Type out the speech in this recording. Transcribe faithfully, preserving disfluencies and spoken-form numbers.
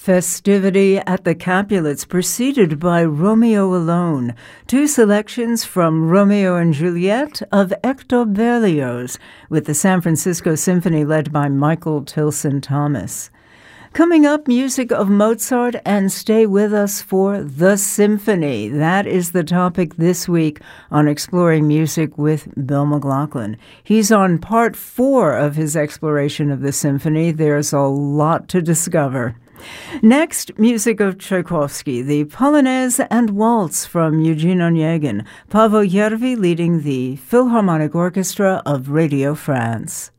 Festivity at the Capulets, preceded by Romeo Alone, two selections from Romeo and Juliet of Hector Berlioz, with the San Francisco Symphony led by Michael Tilson Thomas. Coming up, music of Mozart, and stay with us for The Symphony. That is the topic this week on Exploring Music with Bill McLaughlin. He's on part four of his exploration of the symphony. There's a lot to discover. Next, music of Tchaikovsky, the Polonaise and Waltz from Eugene Onegin, Paavo Järvi leading the Philharmonic Orchestra of Radio France.